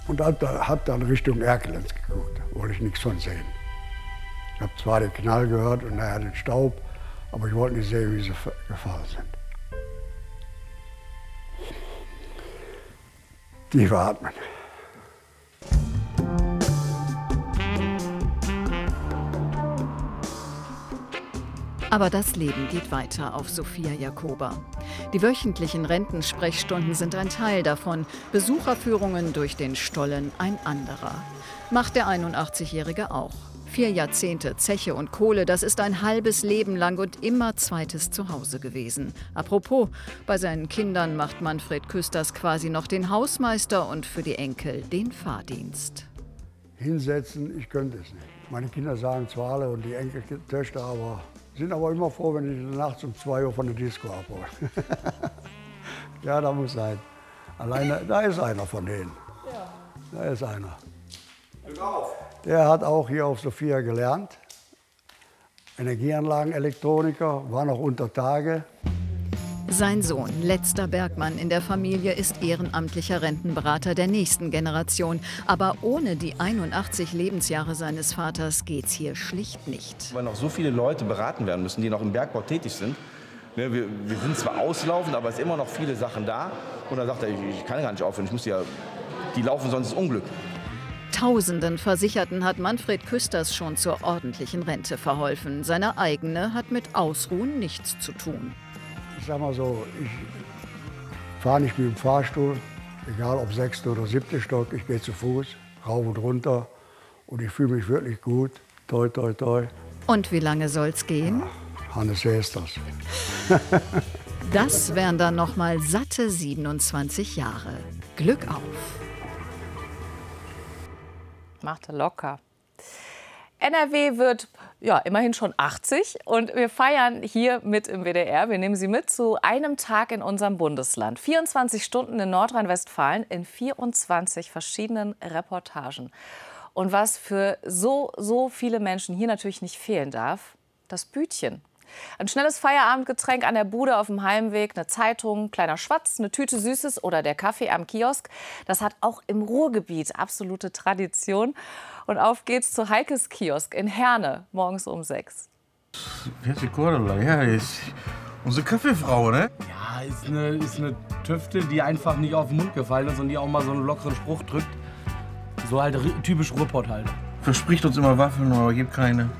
und hab dann Richtung Erkelenz geguckt, wollte ich nichts von sehen. Ich habe zwar den Knall gehört und nachher den Staub, aber ich wollte nicht sehen, wie sie gefallen sind. Tief atmen. Aber das Leben geht weiter auf Sophia Jakoba. Die wöchentlichen Rentensprechstunden sind ein Teil davon, Besucherführungen durch den Stollen ein anderer. Macht der 81-Jährige auch. 4 Jahrzehnte Zeche und Kohle, das ist ein halbes Leben lang und immer zweites Zuhause gewesen. Apropos, bei seinen Kindern macht Manfred Küsters quasi noch den Hausmeister und für die Enkel den Fahrdienst. Hinsetzen, ich könnte es nicht. Meine Kinder sagen zwar alle und die Enkeltöchter, aber sind aber immer froh, wenn ich sie nachts um 2 Uhr von der Disco abhole. Ja, da muss sein. Alleine, da ist einer von denen. Ja. Da ist einer. Der hat auch hier auf Sophia gelernt. Energieanlagenelektroniker, war noch unter Tage. Sein Sohn, letzter Bergmann in der Familie, ist ehrenamtlicher Rentenberater der nächsten Generation. Aber ohne die 81 Lebensjahre seines Vaters geht's hier schlicht nicht. Weil noch so viele Leute beraten werden müssen, die noch im Bergbau tätig sind. Wir sind zwar auslaufend, aber es sind immer noch viele Sachen da. Und dann sagt er, ich kann gar nicht aufhören, die laufen sonst ins Unglück. Tausenden Versicherten hat Manfred Küsters schon zur ordentlichen Rente verholfen. Seine eigene hat mit Ausruhen nichts zu tun. Ich sag mal so, ich fahre nicht mit dem Fahrstuhl, egal ob 6. oder 7. Stock, ich gehe zu Fuß, rauf und runter und ich fühle mich wirklich gut. Toi, toi, toi. Und wie lange soll's gehen? Ja, Hannes Hesters. Das wären dann noch mal satte 27 Jahre. Glück auf! Macht er locker. NRW wird immerhin schon 80 und wir feiern hier mit im WDR. Wir nehmen Sie mit zu einem Tag in unserem Bundesland. 24 Stunden in Nordrhein-Westfalen in 24 verschiedenen Reportagen. Und was für so viele Menschen hier natürlich nicht fehlen darf, das Bütchen. Ein schnelles Feierabendgetränk an der Bude auf dem Heimweg, eine Zeitung, kleiner Schwatz, eine Tüte Süßes oder der Kaffee am Kiosk. Das hat auch im Ruhrgebiet absolute Tradition. Und auf geht's zu Heikes Kiosk in Herne, morgens um 6. Wer ist die Cordula? Ja, ist unsere Kaffeefrau, ne? Ja, ist eine Tüfte, die einfach nicht auf den Mund gefallen ist und die auch mal so einen lockeren Spruch drückt. So halt typisch Ruhrpott halt. Verspricht uns immer Waffeln, aber gibt keine.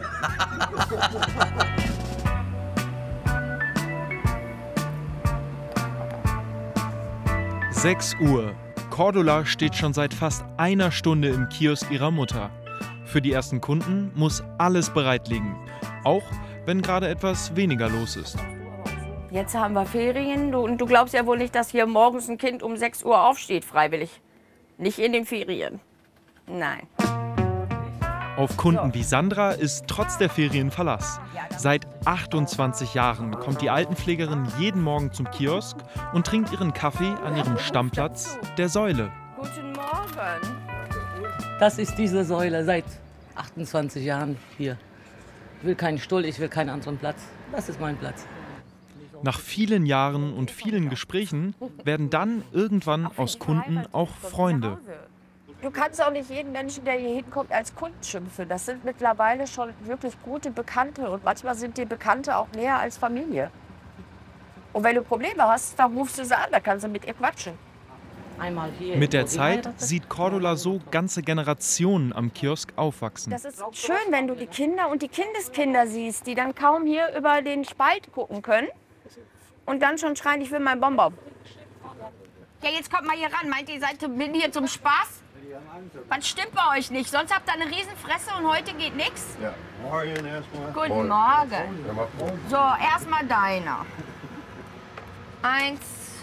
6 Uhr. Cordula steht schon seit fast einer Stunde im Kiosk ihrer Mutter. Für die ersten Kunden muss alles bereit liegen. Auch wenn gerade etwas weniger los ist. Jetzt haben wir Ferien und du glaubst ja wohl nicht, dass hier morgens ein Kind um 6 Uhr aufsteht, freiwillig. Nicht in den Ferien. Nein. Auf Kunden wie Sandra ist trotz der Ferien Verlass. Seit 28 Jahren kommt die Altenpflegerin jeden Morgen zum Kiosk und trinkt ihren Kaffee an ihrem Stammplatz, der Säule. Guten Morgen. Das ist diese Säule seit 28 Jahren hier. Ich will keinen Stuhl, ich will keinen anderen Platz. Das ist mein Platz. Nach vielen Jahren und vielen Gesprächen werden dann irgendwann aus Kunden auch Freunde. Du kannst auch nicht jeden Menschen, der hier hinkommt, als Kunden schimpfen. Das sind mittlerweile schon wirklich gute Bekannte. Und manchmal sind die Bekannte auch näher als Familie. Und wenn du Probleme hast, dann rufst du sie an, da kannst du mit ihr quatschen. Einmal hier. Mit der Zeit sieht Cordula so ganze Generationen am Kiosk aufwachsen. Das ist schön, wenn du die Kinder und die Kindeskinder siehst, die dann kaum hier über den Spalt gucken können. Und dann schon schreien, ich will meinen Bonbon. Ja, jetzt kommt mal hier ran. Meint ihr, seid hier zum Spaß? Was stimmt bei euch nicht? Sonst habt ihr eine Riesenfresse und heute geht nichts? Ja, morgen erstmal. Guten Morgen. So, erstmal deiner. 1,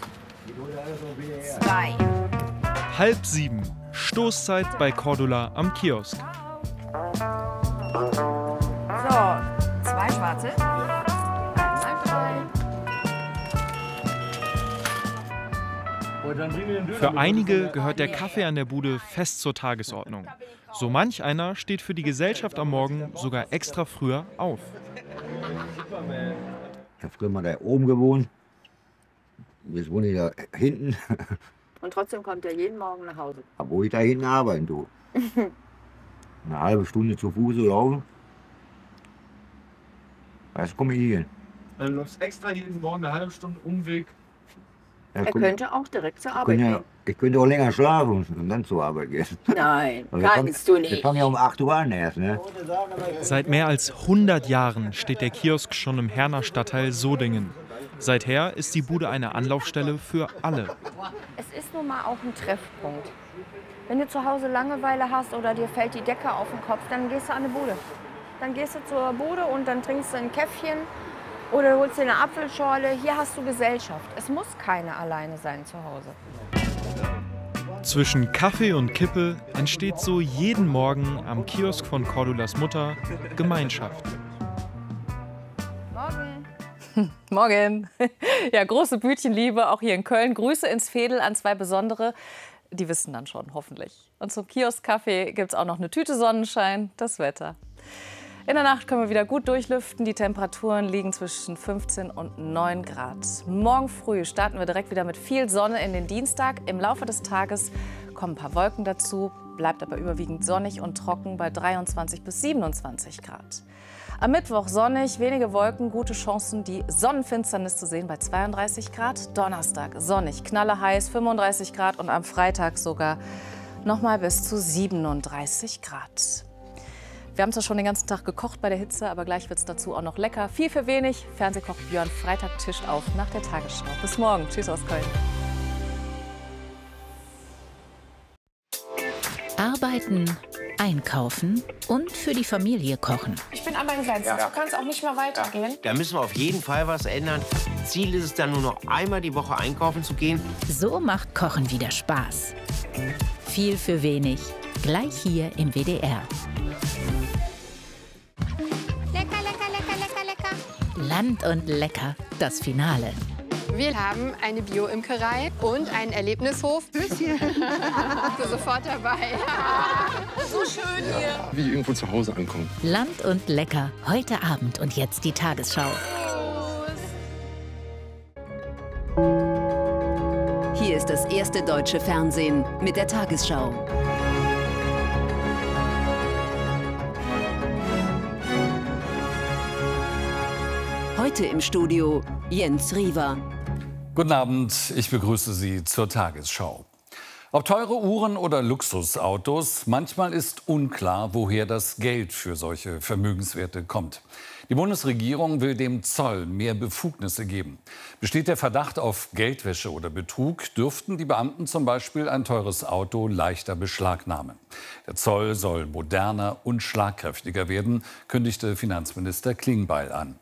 2. 6:30, Stoßzeit bei Cordula am Kiosk. So, 2 schwarze. 1, 3. Für einige gehört der Kaffee an der Bude fest zur Tagesordnung. So manch einer steht für die Gesellschaft am Morgen sogar extra früher auf. Ich habe früher mal da oben gewohnt. Jetzt wohne ich da hinten. Und trotzdem kommt er jeden Morgen nach Hause. Obwohl ich da hinten arbeiten tue. Eine halbe Stunde zu Fuß laufen. Jetzt komme ich hier hin. Du läufst extra jeden Morgen eine halbe Stunde Umweg. Ja, er könnte auch direkt zur Arbeit gehen. Ich könnte auch länger schlafen und dann zur Arbeit gehen. Nein, kannst du nicht. Ich fange ja um 8 Uhr an erst. Ne? Seit mehr als 100 Jahren steht der Kiosk schon im Herner Stadtteil Sodingen. Seither ist die Bude eine Anlaufstelle für alle. Es ist nun mal auch ein Treffpunkt. Wenn du zu Hause Langeweile hast oder dir fällt die Decke auf den Kopf, dann gehst du an eine Bude. Dann gehst du zur Bude und dann trinkst du ein Käffchen oder holst dir eine Apfelschorle. Hier hast du Gesellschaft. Es muss keiner alleine sein zu Hause. Zwischen Kaffee und Kippe entsteht so jeden Morgen am Kiosk von Cordulas Mutter Gemeinschaft. Morgen. Ja, große Bütchenliebe, auch hier in Köln. Grüße ins Veedel an zwei Besondere. Die wissen dann schon, hoffentlich. Und zum Kiosk-Kaffee gibt es auch noch eine Tüte Sonnenschein, das Wetter. In der Nacht können wir wieder gut durchlüften. Die Temperaturen liegen zwischen 15 und 9 Grad. Morgen früh starten wir direkt wieder mit viel Sonne in den Dienstag. Im Laufe des Tages kommen ein paar Wolken dazu, bleibt aber überwiegend sonnig und trocken bei 23 bis 27 Grad. Am Mittwoch sonnig, wenige Wolken, gute Chancen, die Sonnenfinsternis zu sehen bei 32 Grad. Donnerstag sonnig, knalleheiß, 35 Grad und am Freitag sogar noch mal bis zu 37 Grad. Wir haben zwar schon den ganzen Tag gekocht bei der Hitze, aber gleich wird es dazu auch noch lecker. Viel für wenig. Fernsehkoch Björn Freitag tischt auf nach der Tagesschau. Bis morgen. Tschüss aus Köln. Arbeiten, einkaufen und für die Familie kochen. Ich bin an meinen Grenzen. Ja. Du kannst auch nicht mehr weitergehen. Da müssen wir auf jeden Fall was ändern. Ziel ist es dann nur noch einmal die Woche einkaufen zu gehen. So macht Kochen wieder Spaß. Viel für wenig. Gleich hier im WDR. Lecker, lecker, lecker, lecker, lecker. Land und lecker, das Finale. Wir haben eine Bio-Imkerei und einen Erlebnishof. Bist du sofort dabei? So schön hier. Wie irgendwo zu Hause ankommen. Land und lecker, heute Abend und jetzt die Tagesschau. Hier ist das erste deutsche Fernsehen mit der Tagesschau. Heute im Studio Jens Riewer. Guten Abend, ich begrüße Sie zur Tagesschau. Ob teure Uhren oder Luxusautos, manchmal ist unklar, woher das Geld für solche Vermögenswerte kommt. Die Bundesregierung will dem Zoll mehr Befugnisse geben. Besteht der Verdacht auf Geldwäsche oder Betrug, dürften die Beamten zum Beispiel ein teures Auto leichter beschlagnahmen. Der Zoll soll moderner und schlagkräftiger werden, kündigte Finanzminister Klingbeil an.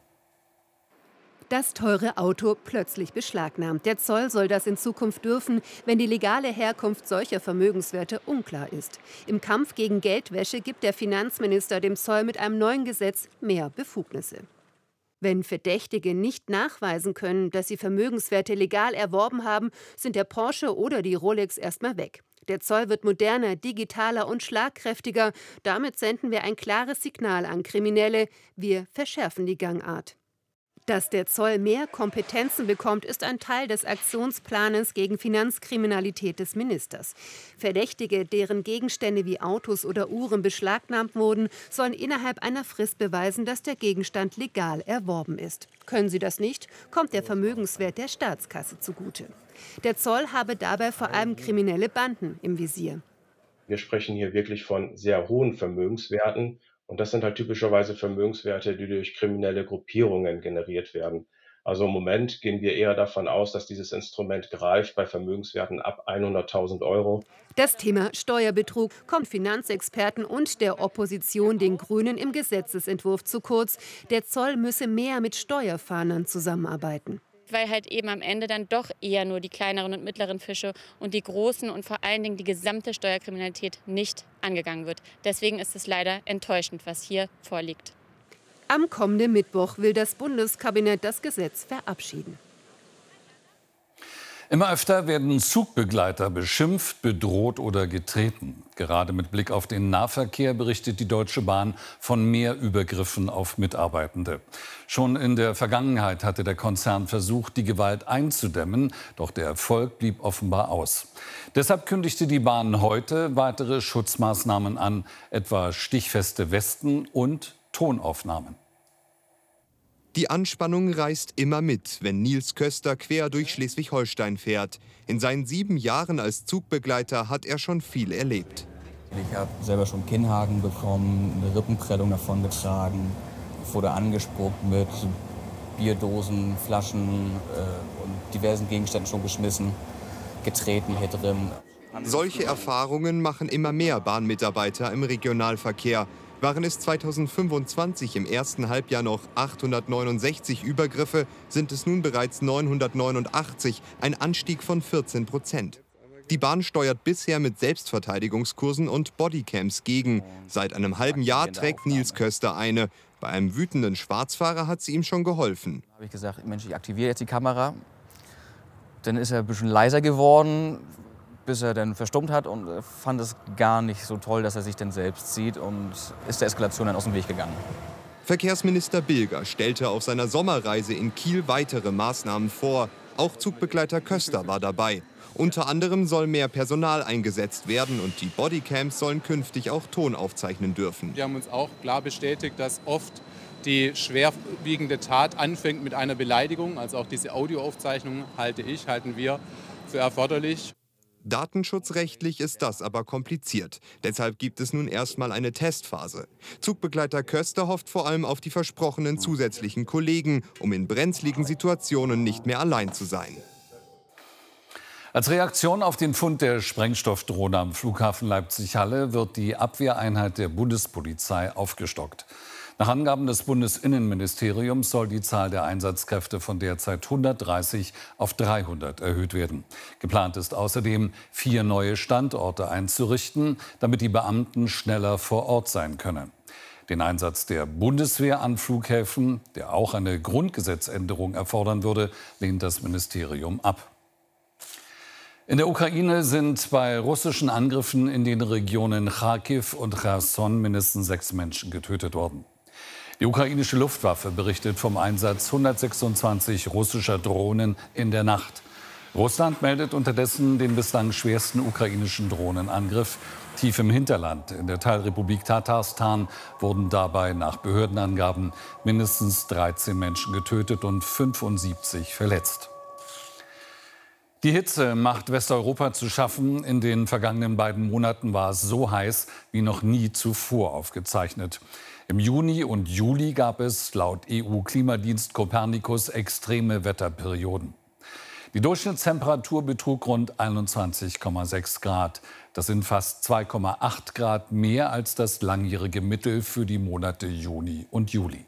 Das teure Auto plötzlich beschlagnahmt. Der Zoll soll das in Zukunft dürfen, wenn die legale Herkunft solcher Vermögenswerte unklar ist. Im Kampf gegen Geldwäsche gibt der Finanzminister dem Zoll mit einem neuen Gesetz mehr Befugnisse. Wenn Verdächtige nicht nachweisen können, dass sie Vermögenswerte legal erworben haben, sind der Porsche oder die Rolex erstmal weg. Der Zoll wird moderner, digitaler und schlagkräftiger. Damit senden wir ein klares Signal an Kriminelle. Wir verschärfen die Gangart. Dass der Zoll mehr Kompetenzen bekommt, ist ein Teil des Aktionsplans gegen Finanzkriminalität des Ministers. Verdächtige, deren Gegenstände wie Autos oder Uhren beschlagnahmt wurden, sollen innerhalb einer Frist beweisen, dass der Gegenstand legal erworben ist. Können sie das nicht, kommt der Vermögenswert der Staatskasse zugute. Der Zoll habe dabei vor allem kriminelle Banden im Visier. Wir sprechen hier wirklich von sehr hohen Vermögenswerten. Und das sind halt typischerweise Vermögenswerte, die durch kriminelle Gruppierungen generiert werden. Also im Moment gehen wir eher davon aus, dass dieses Instrument greift bei Vermögenswerten ab 100.000 Euro. Das Thema Steuerbetrug kommt Finanzexperten und der Opposition, den Grünen, im Gesetzesentwurf zu kurz. Der Zoll müsse mehr mit Steuerfahndern zusammenarbeiten. Weil halt eben am Ende dann doch eher nur die kleineren und mittleren Fische und die großen und vor allen Dingen die gesamte Steuerkriminalität nicht angegangen wird. Deswegen ist es leider enttäuschend, was hier vorliegt. Am kommenden Mittwoch will das Bundeskabinett das Gesetz verabschieden. Immer öfter werden Zugbegleiter beschimpft, bedroht oder getreten. Gerade mit Blick auf den Nahverkehr berichtet die Deutsche Bahn von mehr Übergriffen auf Mitarbeitende. Schon in der Vergangenheit hatte der Konzern versucht, die Gewalt einzudämmen, doch der Erfolg blieb offenbar aus. Deshalb kündigte die Bahn heute weitere Schutzmaßnahmen an, etwa stichfeste Westen und Tonaufnahmen. Die Anspannung reißt immer mit, wenn Nils Köster quer durch Schleswig-Holstein fährt. In seinen 7 Jahren als Zugbegleiter hat er schon viel erlebt. Ich habe selber schon Kinnhaken bekommen, eine Rippenprellung davongetragen, wurde angespuckt mit Bierdosen, Flaschen und diversen Gegenständen schon geschmissen, getreten hier drin. Solche Erfahrungen machen immer mehr Bahnmitarbeiter im Regionalverkehr. Waren es 2025 im ersten Halbjahr noch 869 Übergriffe, sind es nun bereits 989, ein Anstieg von 14%. Die Bahn steuert bisher mit Selbstverteidigungskursen und Bodycams gegen. Seit einem halben Jahr trägt Nils Köster eine. Bei einem wütenden Schwarzfahrer hat sie ihm schon geholfen. Da habe ich gesagt, Mensch, ich aktiviere jetzt die Kamera. Dann ist er ein bisschen leiser geworden, bis er dann verstummt hat und fand es gar nicht so toll, dass er sich dann selbst sieht und ist der Eskalation dann aus dem Weg gegangen. Verkehrsminister Bilger stellte auf seiner Sommerreise in Kiel weitere Maßnahmen vor. Auch Zugbegleiter Köster war dabei. Unter anderem soll mehr Personal eingesetzt werden und die Bodycams sollen künftig auch Ton aufzeichnen dürfen. Wir haben uns auch klar bestätigt, dass oft die schwerwiegende Tat anfängt mit einer Beleidigung. Also auch diese Audioaufzeichnung halten wir für erforderlich. Datenschutzrechtlich ist das aber kompliziert. Deshalb gibt es nun erstmal eine Testphase. Zugbegleiter Köster hofft vor allem auf die versprochenen zusätzlichen Kollegen, um in brenzligen Situationen nicht mehr allein zu sein. Als Reaktion auf den Fund der Sprengstoffdrohne am Flughafen Leipzig-Halle wird die Abwehreinheit der Bundespolizei aufgestockt. Nach Angaben des Bundesinnenministeriums soll die Zahl der Einsatzkräfte von derzeit 130 auf 300 erhöht werden. Geplant ist außerdem, 4 neue Standorte einzurichten, damit die Beamten schneller vor Ort sein können. Den Einsatz der Bundeswehr an Flughäfen, der auch eine Grundgesetzänderung erfordern würde, lehnt das Ministerium ab. In der Ukraine sind bei russischen Angriffen in den Regionen Charkiw und Cherson mindestens 6 Menschen getötet worden. Die ukrainische Luftwaffe berichtet vom Einsatz 126 russischer Drohnen in der Nacht. Russland meldet unterdessen den bislang schwersten ukrainischen Drohnenangriff. Tief im Hinterland in der Teilrepublik Tatarstan wurden dabei nach Behördenangaben mindestens 13 Menschen getötet und 75 verletzt. Die Hitze macht Westeuropa zu schaffen. In den vergangenen beiden Monaten war es so heiß wie noch nie zuvor aufgezeichnet. Im Juni und Juli gab es laut EU-Klimadienst Copernicus extreme Wetterperioden. Die Durchschnittstemperatur betrug rund 21,6 Grad. Das sind fast 2,8 Grad mehr als das langjährige Mittel für die Monate Juni und Juli.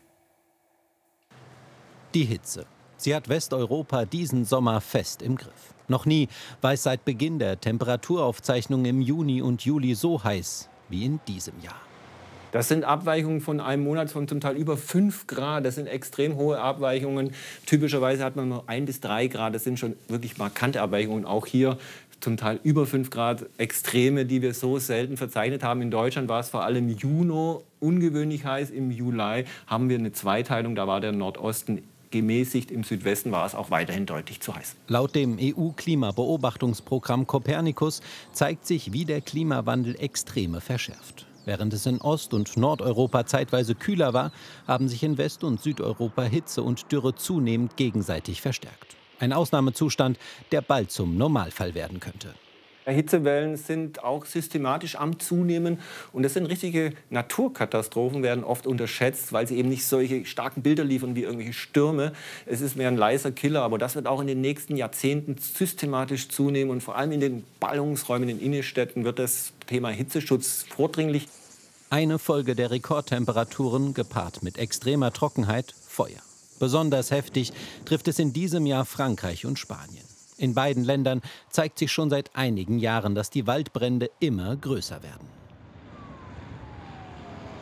Die Hitze. Sie hat Westeuropa diesen Sommer fest im Griff. Noch nie war es seit Beginn der Temperaturaufzeichnung im Juni und Juli so heiß wie in diesem Jahr. Das sind Abweichungen von einem Monat von zum Teil über 5 Grad. Das sind extrem hohe Abweichungen. Typischerweise hat man nur 1 bis 3 Grad. Das sind schon wirklich markante Abweichungen. Auch hier zum Teil über 5 Grad Extreme, die wir so selten verzeichnet haben. In Deutschland war es vor allem im Juni ungewöhnlich heiß. Im Juli haben wir eine Zweiteilung. Da war der Nordosten gemäßigt, im Südwesten war es auch weiterhin deutlich zu heiß. Laut dem EU-Klimabeobachtungsprogramm Copernicus zeigt sich, wie der Klimawandel Extreme verschärft. Während es in Ost- und Nordeuropa zeitweise kühler war, haben sich in West- und Südeuropa Hitze und Dürre zunehmend gegenseitig verstärkt. Ein Ausnahmezustand, der bald zum Normalfall werden könnte. Hitzewellen sind auch systematisch am Zunehmen. Und das sind richtige Naturkatastrophen, werden oft unterschätzt, weil sie eben nicht solche starken Bilder liefern wie irgendwelche Stürme. Es ist mehr ein leiser Killer, aber das wird auch in den nächsten Jahrzehnten systematisch zunehmen. Und vor allem in den Ballungsräumen, in den Innenstädten wird das Thema Hitzeschutz vordringlich. Eine Folge der Rekordtemperaturen, gepaart mit extremer Trockenheit, Feuer. Besonders heftig trifft es in diesem Jahr Frankreich und Spanien. In beiden Ländern zeigt sich schon seit einigen Jahren, dass die Waldbrände immer größer werden.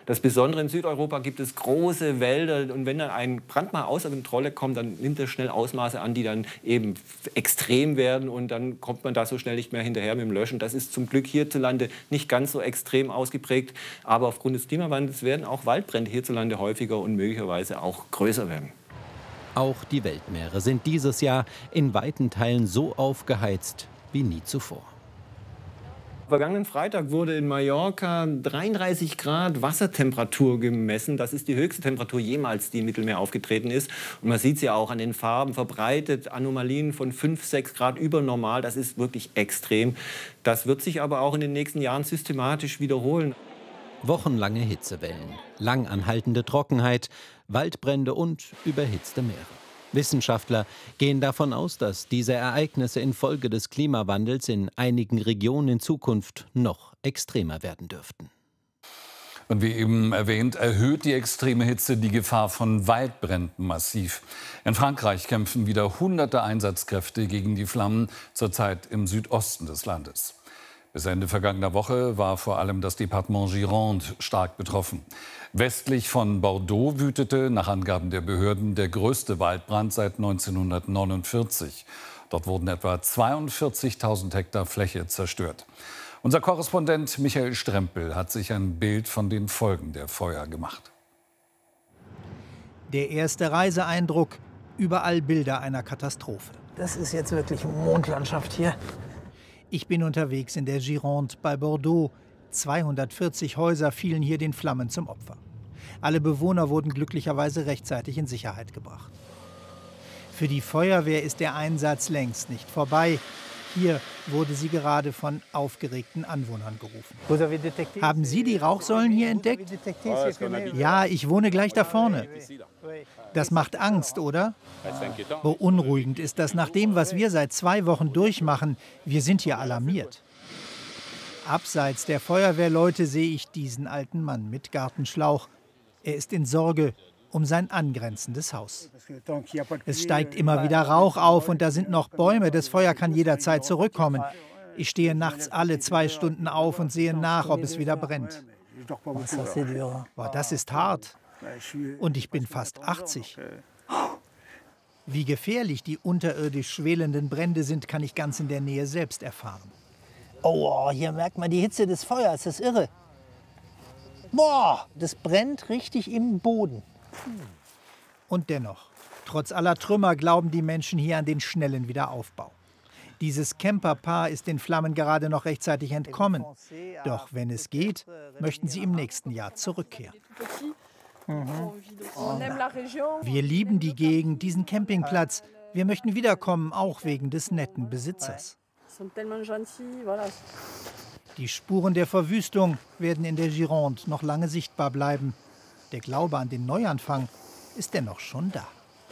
Das Besondere in Südeuropa gibt es große Wälder und wenn dann ein Brand mal außer Kontrolle kommt, dann nimmt es schnell Ausmaße an, die dann eben extrem werden und dann kommt man da so schnell nicht mehr hinterher mit dem Löschen. Das ist zum Glück hierzulande nicht ganz so extrem ausgeprägt, aber aufgrund des Klimawandels werden auch Waldbrände hierzulande häufiger und möglicherweise auch größer werden. Auch die Weltmeere sind dieses Jahr in weiten Teilen so aufgeheizt wie nie zuvor. Vergangenen Freitag wurde in Mallorca 33 Grad Wassertemperatur gemessen. Das ist die höchste Temperatur jemals, die im Mittelmeer aufgetreten ist. Und man sieht es ja auch an den Farben, verbreitet Anomalien von 5, 6 Grad über normal. Das ist wirklich extrem. Das wird sich aber auch in den nächsten Jahren systematisch wiederholen. Wochenlange Hitzewellen, lang anhaltende Trockenheit, Waldbrände und überhitzte Meere. Wissenschaftler gehen davon aus, dass diese Ereignisse infolge des Klimawandels in einigen Regionen in Zukunft noch extremer werden dürften. Und wie eben erwähnt, erhöht die extreme Hitze die Gefahr von Waldbränden massiv. In Frankreich kämpfen wieder hunderte Einsatzkräfte gegen die Flammen, zurzeit im Südosten des Landes. Bis Ende vergangener Woche war vor allem das Departement Gironde stark betroffen. Westlich von Bordeaux wütete, nach Angaben der Behörden, der größte Waldbrand seit 1949. Dort wurden etwa 42.000 Hektar Fläche zerstört. Unser Korrespondent Michael Strempel hat sich ein Bild von den Folgen der Feuer gemacht. Der erste Reiseeindruck, überall Bilder einer Katastrophe. Das ist jetzt wirklich Mondlandschaft hier. Ich bin unterwegs in der Gironde bei Bordeaux. 240 Häuser fielen hier den Flammen zum Opfer. Alle Bewohner wurden glücklicherweise rechtzeitig in Sicherheit gebracht. Für die Feuerwehr ist der Einsatz längst nicht vorbei. Hier wurde sie gerade von aufgeregten Anwohnern gerufen. Haben Sie die Rauchsäulen hier entdeckt? Ja, ich wohne gleich da vorne. Das macht Angst, oder? Beunruhigend ist das nach dem, was wir seit 2 Wochen durchmachen. Wir sind hier alarmiert. Abseits der Feuerwehrleute sehe ich diesen alten Mann mit Gartenschlauch. Er ist in Sorge um sein angrenzendes Haus. Es steigt immer wieder Rauch auf und da sind noch Bäume. Das Feuer kann jederzeit zurückkommen. Ich stehe nachts alle 2 Stunden auf und sehe nach, ob es wieder brennt. Boah, das ist hart. Und ich bin fast 80. Wie gefährlich die unterirdisch schwelenden Brände sind, kann ich ganz in der Nähe selbst erfahren. Oh, hier merkt man die Hitze des Feuers, das ist irre. Boah, das brennt richtig im Boden. Und dennoch, trotz aller Trümmer glauben die Menschen hier an den schnellen Wiederaufbau. Dieses Camperpaar ist den Flammen gerade noch rechtzeitig entkommen. Doch wenn es geht, möchten sie im nächsten Jahr zurückkehren. Wir lieben die Gegend, diesen Campingplatz. Wir möchten wiederkommen, auch wegen des netten Besitzers. Die Spuren der Verwüstung werden in der Gironde noch lange sichtbar bleiben. Der Glaube an den Neuanfang ist dennoch schon da.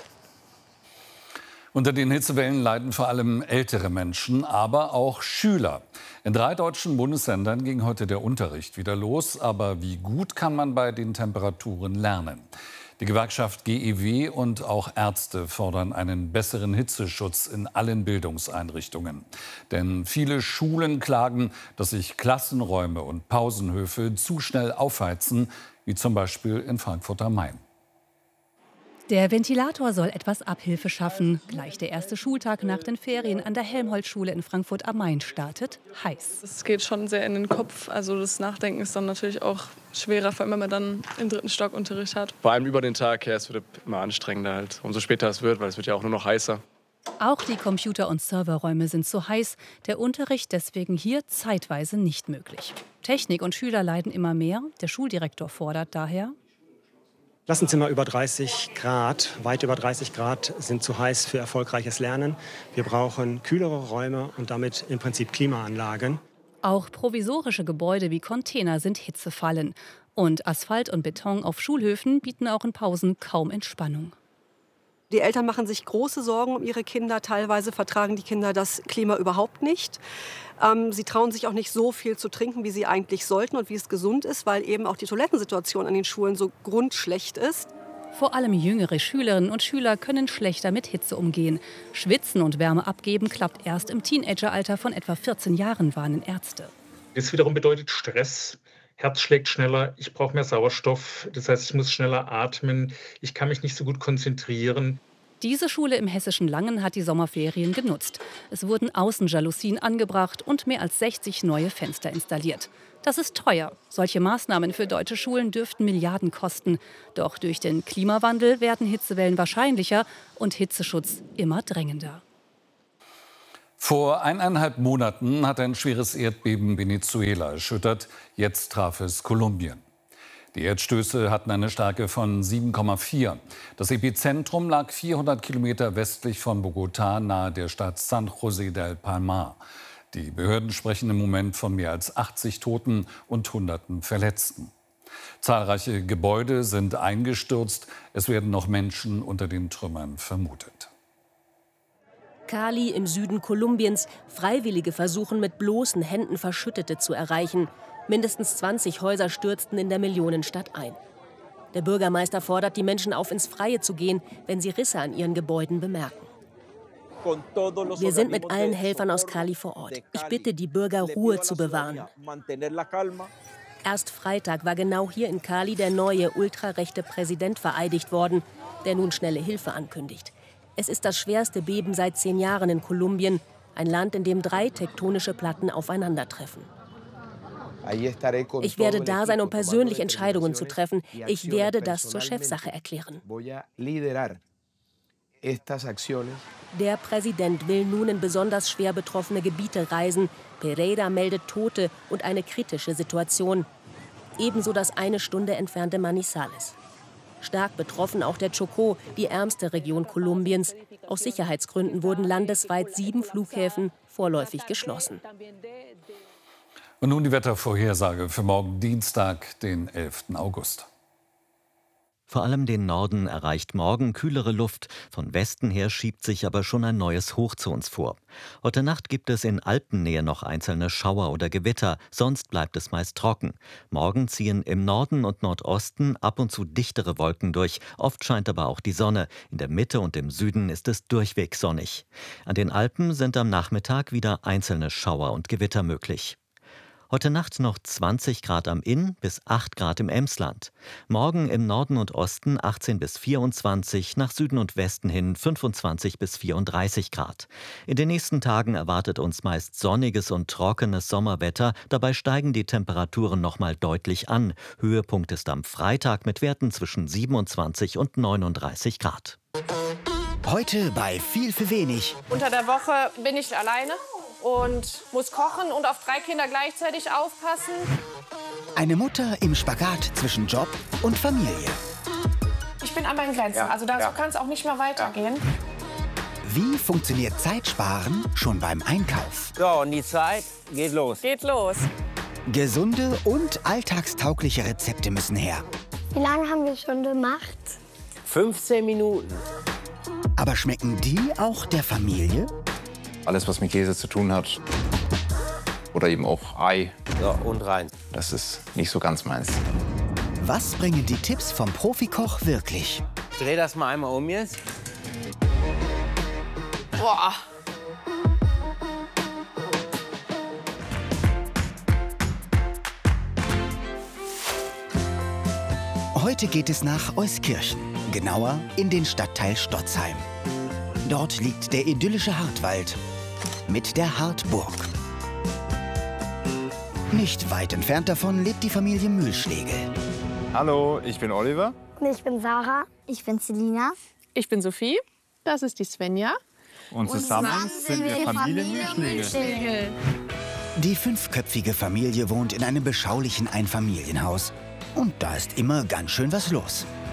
Unter den Hitzewellen leiden vor allem ältere Menschen, aber auch Schüler. In 3 deutschen Bundesländern ging heute der Unterricht wieder los. Aber wie gut kann man bei den Temperaturen lernen? Die Gewerkschaft GEW und auch Ärzte fordern einen besseren Hitzeschutz in allen Bildungseinrichtungen. Denn viele Schulen klagen, dass sich Klassenräume und Pausenhöfe zu schnell aufheizen, wie zum Beispiel in Frankfurt am Main. Der Ventilator soll etwas Abhilfe schaffen. Gleich der erste Schultag nach den Ferien an der Helmholtz-Schule in Frankfurt am Main startet heiß. Es geht schon sehr in den Kopf. Also das Nachdenken ist dann natürlich auch schwerer, vor allem wenn man dann im 3. Stock Unterricht hat. Vor allem über den Tag her, es wird immer anstrengender, halt, umso später es wird, weil es wird ja auch nur noch heißer. Auch die Computer- und Serverräume sind zu heiß. Der Unterricht deswegen hier zeitweise nicht möglich. Technik und Schüler leiden immer mehr. Der Schuldirektor fordert daher: Klassenzimmer über 30 Grad, weit über 30 Grad sind zu heiß für erfolgreiches Lernen. Wir brauchen kühlere Räume und damit im Prinzip Klimaanlagen. Auch provisorische Gebäude wie Container sind Hitzefallen. Und Asphalt und Beton auf Schulhöfen bieten auch in Pausen kaum Entspannung. Die Eltern machen sich große Sorgen um ihre Kinder. Teilweise vertragen die Kinder das Klima überhaupt nicht. Sie trauen sich auch nicht so viel zu trinken, wie sie eigentlich sollten und wie es gesund ist, weil eben auch die Toilettensituation an den Schulen so grundschlecht ist. Vor allem jüngere Schülerinnen und Schüler können schlechter mit Hitze umgehen. Schwitzen und Wärme abgeben klappt erst im Teenageralter von etwa 14 Jahren, warnen Ärzte. Das wiederum bedeutet Stress Herz schlägt schneller, ich brauche mehr Sauerstoff, das heißt, ich muss schneller atmen, ich kann mich nicht so gut konzentrieren. Diese Schule im hessischen Langen hat die Sommerferien genutzt. Es wurden Außenjalousien angebracht und mehr als 60 neue Fenster installiert. Das ist teuer. Solche Maßnahmen für deutsche Schulen dürften Milliarden kosten. Doch durch den Klimawandel werden Hitzewellen wahrscheinlicher und Hitzeschutz immer drängender. Vor 1,5 Monaten hat ein schweres Erdbeben Venezuela erschüttert. Jetzt traf es Kolumbien. Die Erdstöße hatten eine Stärke von 7,4. Das Epizentrum lag 400 Kilometer westlich von Bogotá, nahe der Stadt San José del Palmar. Die Behörden sprechen im Moment von mehr als 80 Toten und Hunderten Verletzten. Zahlreiche Gebäude sind eingestürzt. Es werden noch Menschen unter den Trümmern vermutet. Cali im Süden Kolumbiens. Freiwillige versuchen mit bloßen Händen Verschüttete zu erreichen. Mindestens 20 Häuser stürzten in der Millionenstadt ein. Der Bürgermeister fordert die Menschen auf, ins Freie zu gehen, wenn sie Risse an ihren Gebäuden bemerken. Wir sind mit allen Helfern aus Cali vor Ort. Ich bitte die Bürger, Ruhe zu bewahren. Erst Freitag war genau hier in Cali der neue ultrarechte Präsident vereidigt worden, der nun schnelle Hilfe ankündigt. Es ist das schwerste Beben seit 10 Jahren in Kolumbien, ein Land, in dem 3 tektonische Platten aufeinandertreffen. Ich werde da sein, um persönlich Entscheidungen zu treffen. Ich werde das zur Chefsache erklären. Der Präsident will nun in besonders schwer betroffene Gebiete reisen. Pereira meldet Tote und eine kritische Situation. Ebenso das 1 Stunde entfernte Manizales. Stark betroffen auch der Chocó, die ärmste Region Kolumbiens. Aus Sicherheitsgründen wurden landesweit 7 Flughäfen vorläufig geschlossen. Und nun die Wettervorhersage für morgen Dienstag, den 11. August. Vor allem den Norden erreicht morgen kühlere Luft. Von Westen her schiebt sich aber schon ein neues Hoch zu uns vor. Heute Nacht gibt es in Alpennähe noch einzelne Schauer oder Gewitter, sonst bleibt es meist trocken. Morgen ziehen im Norden und Nordosten ab und zu dichtere Wolken durch. Oft scheint aber auch die Sonne. In der Mitte und im Süden ist es durchweg sonnig. An den Alpen sind am Nachmittag wieder einzelne Schauer und Gewitter möglich. Heute Nacht noch 20 Grad am Inn bis 8 Grad im Emsland. Morgen im Norden und Osten 18 bis 24, nach Süden und Westen hin 25 bis 34 Grad. In den nächsten Tagen erwartet uns meist sonniges und trockenes Sommerwetter. Dabei steigen die Temperaturen noch mal deutlich an. Höhepunkt ist am Freitag mit Werten zwischen 27 und 39 Grad. Heute bei Viel für wenig. Unter der Woche bin ich alleine und muss kochen und auf 3 Kinder gleichzeitig aufpassen. Eine Mutter im Spagat zwischen Job und Familie. Ich bin an meinen Grenzen, also da kann es auch nicht mehr weitergehen. Wie funktioniert Zeitsparen schon beim Einkauf? So, und die Zeit geht los. Geht los. Gesunde und alltagstaugliche Rezepte müssen her. Wie lange haben wir schon gemacht? 15 Minuten. Aber schmecken die auch der Familie? Alles, was mit Käse zu tun hat. Oder eben auch Ei. So, und rein. Das ist nicht so ganz meins. Was bringen die Tipps vom Profikoch wirklich? Dreh das mal einmal um jetzt. Boah. Heute geht es nach Euskirchen, genauer in den Stadtteil Stotzheim. Dort liegt der idyllische Hartwald mit der Hartburg. Nicht weit entfernt davon lebt die Familie Mühlschlegel. Hallo, ich bin Oliver. Ich bin Sarah. Ich bin Selina. Ich bin Sophie. Das ist die Svenja. Und zusammen sind wir Familie Mühlschlegel. Die 5-köpfige Familie wohnt in einem beschaulichen Einfamilienhaus. Und da ist immer ganz schön was los.